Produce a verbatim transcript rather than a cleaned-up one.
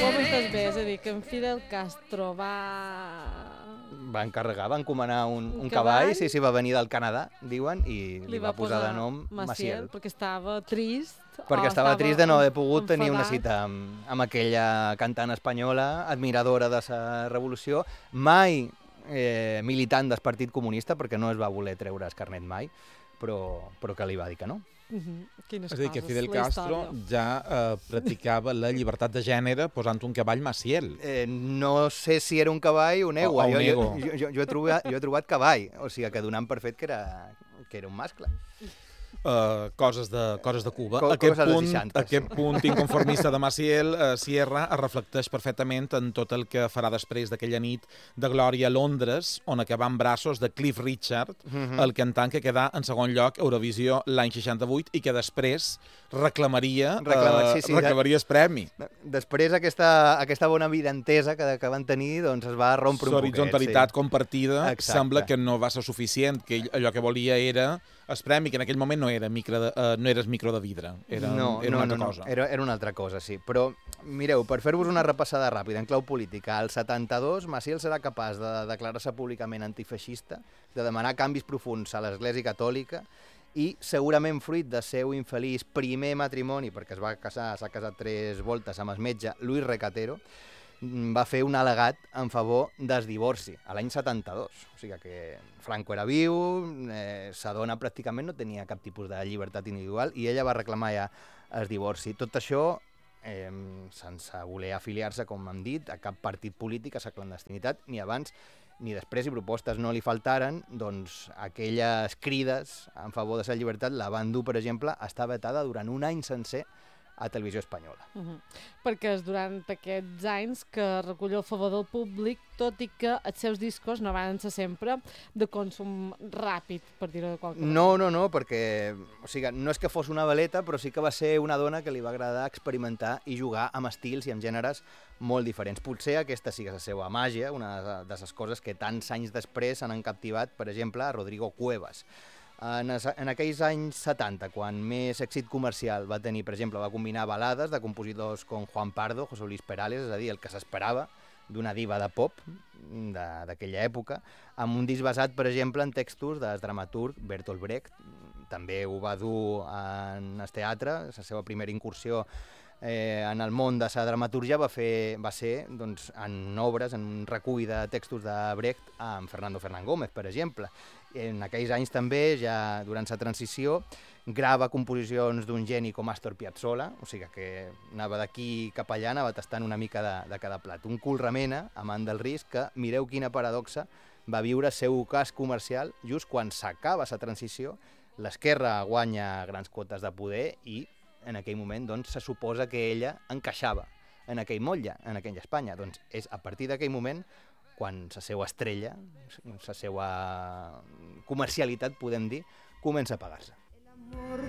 moltes bé, és a dir, que en Fidel Castro va... Va encarregar, va encomanar un, Un un cavall, cavall. sí, sí, va venir del Canadà, diuen, i li, Li va posar de nom Maciel, Maciel. perquè estava trist. Perquè o estava trist de no haver pogut enfadat. tenir una cita amb, amb aquella cantant espanyola, admiradora de la revolució, mai eh, militant del Partit Comunista, perquè no es va voler treure el carnet mai, però, però que li va dir que no. Uh -huh. Quines És a dir, que coses, Fidel la Castro història. ja eh, practicava la llibertat de gènere posant un cavall Maciel. Eh, no sé si era un cavall o un ego. O- o un jo, ego. jo, jo, jo, he trobat, jo he trobat cavall, o sigui que donant per fet que era, que era un mascle. Uh, coses, de, coses de Cuba. Co aquest coses dels punt, seixanta, aquest sí. punt inconformista de Maciel uh, Sierra es reflecteix perfectament en tot el que farà després d'aquella nit de glòria a Londres, on acabà en braços de Cliff Richard, Mhm. el cantant que quedà en segon lloc a Eurovisió l'any seixanta-vuit i que després reclamaria, Reclama- uh, sí, sí, reclamaria el premi. Després aquesta, aquesta bona videntesa que, que van tenir doncs es va rompre un poquet. L'horizontalitat Sí. compartida Exacte. sembla que no va ser suficient, que ell, allò que volia era el premi, que en aquell moment no era micro de, uh, no era el micro de vidre, era, no, era no, una altra no, cosa. No. Era, era una altra cosa, sí. Però, mireu, per fer-vos una repassada ràpida en clau política, al setanta-dos Maciel serà capaç de declarar-se públicament antifeixista, de demanar canvis profuns a l'Església Catòlica i, segurament fruit del seu infeliç primer matrimoni, perquè es va casar, s'ha casat tres voltes amb el metge Luis Recatero, va fer un al·legat en favor del divorci, a l'any setanta-dos. O sigui que Franco era viu, eh, sa dona pràcticament no tenia cap tipus de llibertat individual i ella va reclamar ja el divorci. Tot això eh, sense voler afiliar-se, com hem dit, a cap partit polític, a la clandestinitat, ni abans ni després, i propostes no li faltaren, doncs aquelles crides en favor de la llibertat la van dur, per exemple, a estar vetada durant un any sencer a Televisió Espanyola. Uh -huh. Perquè és durant aquests anys que recull el favor del públic, tot i que els seus discos no van ser sempre de consum ràpid, per dir-ho de qualque manera. No, no, no, perquè o sigui, no és que fos una veleta, però sí que va ser una dona que li va agradar experimentar i jugar amb estils i amb gèneres molt diferents. Potser aquesta sigui la seva màgia, una de les coses que tants anys després han captivat, per exemple, a Rodrigo Cuevas. En, es, en aquells anys setanta, quan més èxit comercial va tenir, per exemple, va combinar balades de compositors com Juan Pardo, José Luis Perales, és a dir, el que s'esperava d'una diva de pop d'aquella època, amb un disc basat, per exemple, en textos del dramaturg Bertolt Brecht. També ho va dur en el teatre, la seva primera incursió eh, en el món de la dramatúrgia va, fer, va ser doncs, en obres, en un recull de textos de Brecht amb Fernando Fernán Gómez, per exemple. En aquells anys també, ja durant la transició, grava composicions d'un geni com Astor Piazzolla, o sigui que anava d'aquí cap allà, anava tastant una mica de, de cada plat. Un cul remena, amant del risc, que mireu quina paradoxa va viure el seu cas comercial just quan s'acaba la transició, l'esquerra guanya grans quotes de poder i en aquell moment doncs, se suposa que ella encaixava en aquell motlle, en aquella Espanya. Doncs és a partir d'aquell moment quan la seva estrella, la seva comercialitat, podem dir, comença a pagar-se.